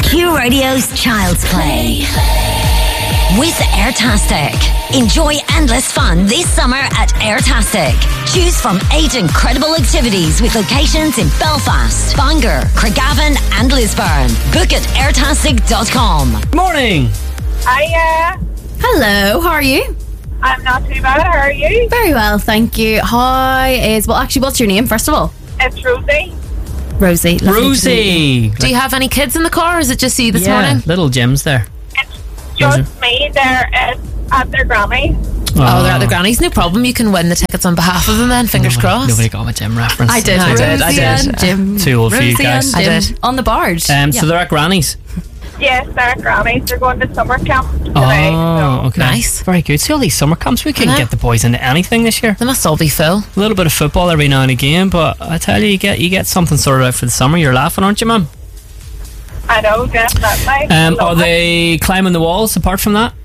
Q Radio's Child's Play. With Airtastic. Enjoy endless fun this summer at Airtastic. Choose from 8 incredible activities with locations in Belfast, Bangor, Craigavon and Lisburn. Book at airtastic.com. Morning. Hiya. Hello, how are you? I'm not too bad. How are you? Very well, thank you. What's your name, first of all? It's Rosie. Rosie. lovely to meet you. Rosie. Do you have any kids in the car, or is it just you this morning? Little Jim's there. It's just me there at their granny. Oh, they're at the grannies. No problem. You can win the tickets on behalf of them then. Fingers crossed. Nobody got my Jim reference. I did. I did. Rosie and Jim. Too old for you Rosie guys. and Jim I did. on the barge. So they're at Granny's. Yes, they're at grannies. They're going to summer camp today. Oh, okay. Nice. Very good. See all these summer camps. We couldn't know. get the boys into anything this year. They must all be full. A little bit of football every now and again, but I tell you, you get something sorted out for the summer. You're laughing, aren't you, Mum? I know, definitely. Are they climbing the walls apart from that?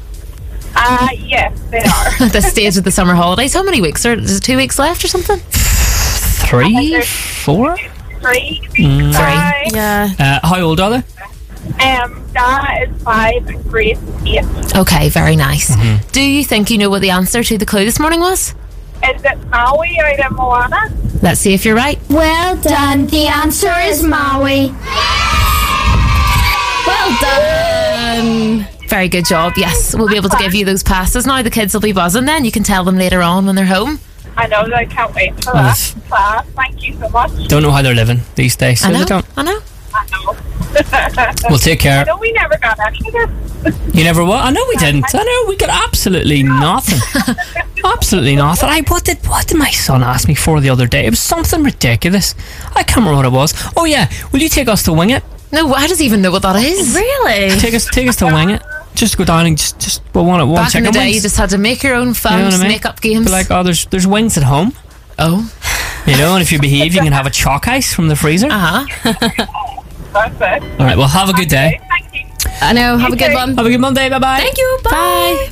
Yes, they are. At this stage of the summer holidays, how many weeks? Is it 2 weeks left or something? 3, 4? 3. Yeah. How old are they? Dad is 5 and Grace is 8. Okay, very nice. Do you think you know what the answer to the clue this morning was? Is it Maui out of Moana? Let's see if you're right. Well done. The answer is Maui. Well done. Very good job. Yes, we'll be able to give you those passes now. The kids will be buzzing then. You can tell them later on when they're home. I know, I can't wait for Well, that class. Thank you so much. Don't know how they're living these days. So I they know. don't. I know. I know. Well, take care. I know we never got any of this. You never what? I know we didn't. I know we got absolutely nothing. Absolutely nothing. What did my son ask me for the other day? It was something ridiculous. I can't remember what it was. Oh yeah, will you take us to Wing It? No, I don't even know what that is. Really? Take us to Wing It. Just go down and just we want one Back in the chicken day, wings. you just had to make your own fun, You know what I mean? make up games. Be like, oh, there's wings at home. Oh. You know, and if you behave, you can have a chalk ice from the freezer. Uh-huh. That's it. All right. Well, have a good day. Thank you. I know, have a good Okay. one. Have a good Monday. Bye bye. Thank you, bye.